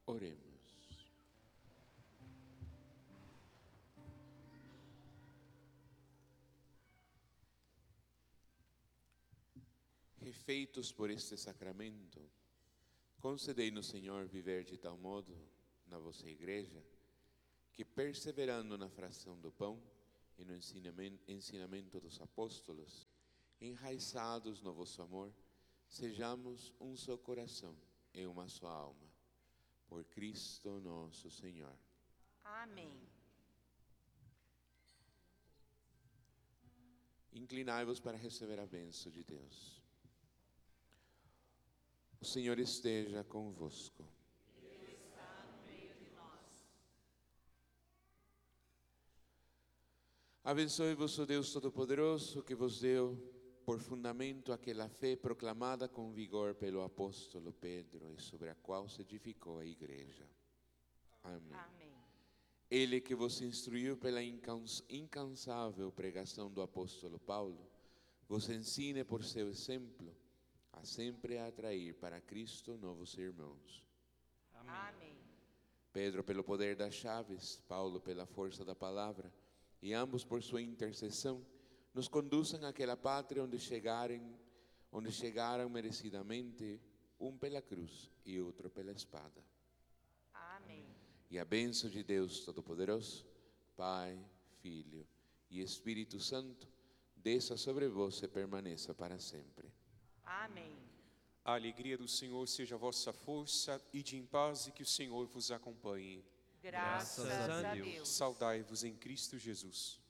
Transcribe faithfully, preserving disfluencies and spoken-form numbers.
Oremos. Refeitos por este sacramento, concedei-nos, Senhor, viver de tal modo na vossa Igreja, que perseverando na fração do pão e no ensinamento, ensinamento dos apóstolos, enraizados no vosso amor, sejamos um só coração e uma só alma. Por Cristo nosso Senhor. Amém. Inclinai-vos para receber a bênção de Deus. O Senhor esteja convosco. Ele está no meio de nós. Abençoe-vos o Deus Todo-Poderoso, que vos deu por fundamento aquela fé proclamada com vigor pelo apóstolo Pedro e sobre a qual se edificou a Igreja. Amém. Amém. Ele que vos instruiu pela incansável pregação do apóstolo Paulo, vos ensine por seu exemplo a sempre atrair para Cristo novos irmãos. Amém. Amém. Pedro pelo poder das chaves, Paulo pela força da palavra, e ambos por sua intercessão, nos conduzam àquela pátria onde chegarem, onde chegaram merecidamente, um pela cruz e outro pela espada. Amém. E a bênção de Deus Todo-Poderoso, Pai, Filho e Espírito Santo, desça sobre vós e permaneça para sempre. Amém. A alegria do Senhor seja a vossa força, ide em paz e que o Senhor vos acompanhe. Graças a Deus. Saudai-vos em Cristo Jesus.